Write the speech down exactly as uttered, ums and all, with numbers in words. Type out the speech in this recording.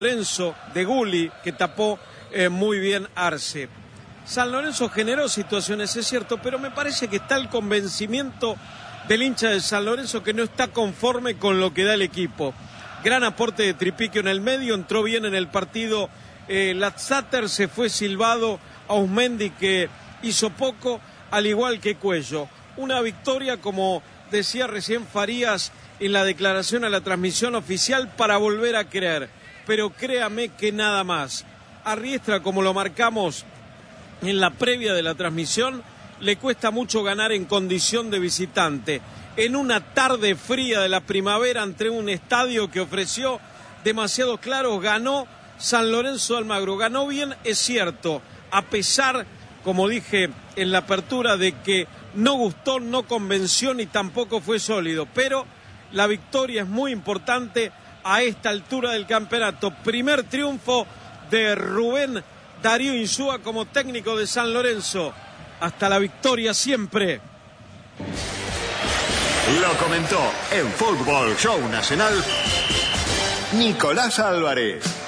Lorenzo de Gulli, que tapó eh, muy bien Arce. San Lorenzo generó situaciones, es cierto, pero me parece que está el convencimiento del hincha de San Lorenzo que no está conforme con lo que da el equipo. Gran aporte de Tripiquio en el medio, entró bien en el partido eh, Latzater, se fue silbado a Usmendi, que hizo poco, al igual que Cuello. Una victoria, como decía recién Farías en la declaración a la transmisión oficial, para volver a creer. Pero créame que nada más. A Riestra, como lo marcamos en la previa de la transmisión, le cuesta mucho ganar en condición de visitante. En una tarde fría de la primavera, ante un estadio que ofreció demasiados claros, ganó San Lorenzo de Almagro. Ganó bien, es cierto, a pesar, como dije en la apertura, de que no gustó, no convenció ni tampoco fue sólido. Pero la victoria es muy importante a esta altura del campeonato. Primer triunfo de Rubén Darío Insúa como técnico de San Lorenzo. Hasta la victoria siempre. Lo comentó en Fútbol Show Nacional Nicolás Álvarez.